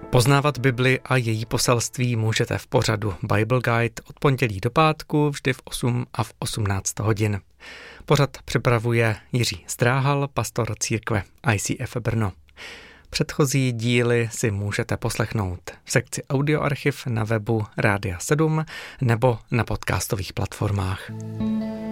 Poznávat Bibli a její poselství můžete v pořadu Bible Guide od pondělí do pátku vždy v 8 a v 18 hodin. Pořad připravuje Jiří Stráhal, pastor církve ICF Brno. Předchozí díly si můžete poslechnout v sekci Audioarchiv na webu Rádia 7 nebo na podcastových platformách.